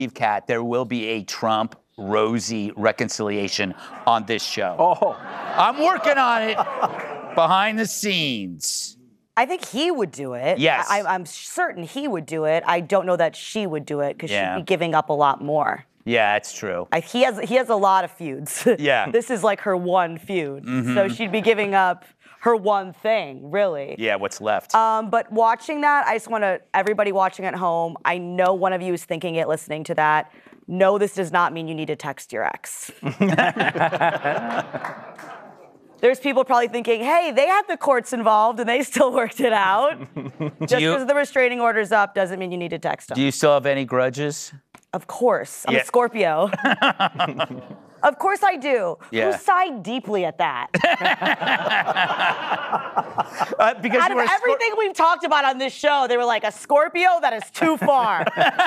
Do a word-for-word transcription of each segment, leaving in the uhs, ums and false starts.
believe, Kat, there will be a Trump-Rosie reconciliation on this show. Oh. I'm working on it behind the scenes. I think he would do it. Yes. I, I'm certain he would do it. I don't know that she would do it because Yeah. she'd be giving up a lot more. Yeah, it's true. I, he has he has a lot of feuds. Yeah. This is like her one feud. Mm-hmm. So she'd be giving up her one thing, really. Yeah, what's left? Um, but watching that, I just want to, everybody watching at home, I know one of you is thinking it, listening to that. No, this does not mean you need to text your ex. There's people probably thinking, hey, they had the courts involved and they still worked it out. Just you- because the restraining order's up doesn't mean you need to text them. Do you still have any grudges? Of course. I'm Yeah. a Scorpio. Of course I do. Yeah. Who sighed deeply at that? Uh, because Out you of were a Scor- everything we've talked about on this show, they were like, a Scorpio? That is too far.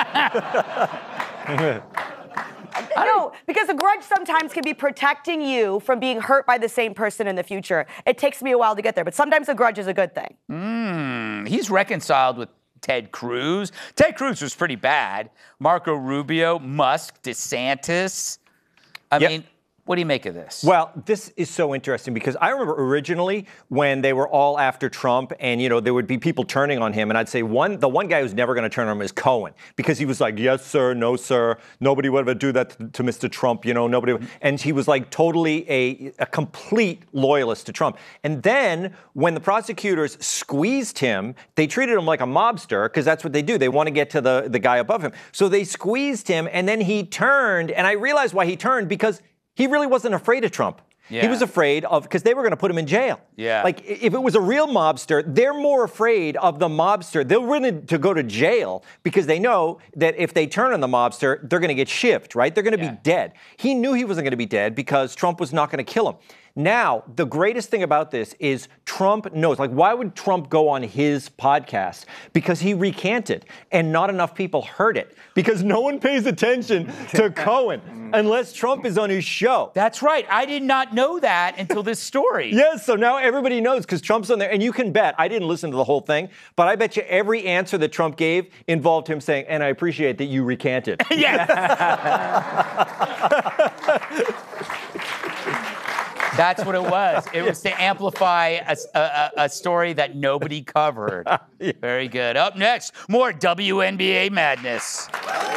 No, because a grudge sometimes can be protecting you from being hurt by the same person in the future. It takes me a while to get there, but sometimes a grudge is a good thing. Mm, he's reconciled with Ted Cruz. Ted Cruz was pretty bad. Marco Rubio, Musk, DeSantis. I Yep. mean, what do you make of this? Well, this is so interesting because I remember originally when they were all after Trump and, you know, there would be people turning on him. And I'd say one, the one guy who's never going to turn on him is Cohen because he was like, yes, sir, no, sir. Nobody would ever do that to, to Mister Trump, you know, nobody. Would. And he was like totally a, a complete loyalist to Trump. And then when the prosecutors squeezed him, they treated him like a mobster because that's what they do. They want to get to the, the guy above him. So they squeezed him and then he turned. And I realized why he turned because he really wasn't afraid of Trump. Yeah. He was afraid of, because they were going to put him in jail. Yeah. Like, if it was a real mobster, they're more afraid of the mobster. They're willing to go to jail because they know that if they turn on the mobster, they're going to get shivved, right? They're going to Yeah. be dead. He knew he wasn't going to be dead because Trump was not going to kill him. Now, the greatest thing about this is Trump knows. Like, why would Trump go on his podcast? Because he recanted, and not enough people heard it. Because no one pays attention to Cohen unless Trump is on his show. That's right. I did not know that until this story. Yes, so now everybody knows because Trump's on there. And you can bet, I didn't listen to the whole thing, but I bet you every answer that Trump gave involved him saying, and I appreciate that you recanted. Yes. That's what it was. It was to amplify a, a, a story that nobody covered. Yeah. Very good. Up next, more W N B A madness.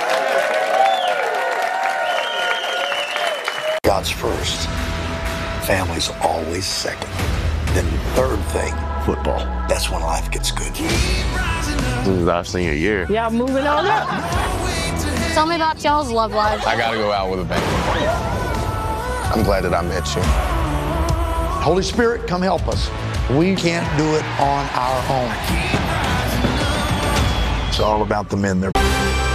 God's first. Family's always second. Then the third thing, football. That's when life gets good. This is our senior year. Yeah, moving on up. Tell me about y'all's love life. I gotta go out with a bang. I'm glad that I met you. Holy Spirit, come help us. We can't do it on our own. It's all about the men there.